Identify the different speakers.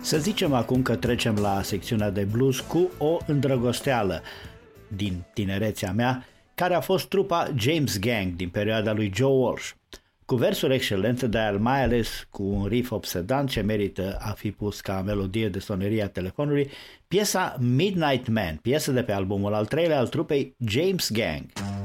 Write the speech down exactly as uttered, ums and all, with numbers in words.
Speaker 1: Să zicem acum că trecem la secțiunea de blues cu o îndrăgosteală din tinerețea mea, care a fost trupa James Gang din perioada lui Joe Walsh. Cu versuri excelente, dar mai ales cu un riff obsedant ce merită a fi pus ca melodie de sonerie a telefonului, piesa Midnight Man, piesă de pe albumul al treilea al trupei James Gang.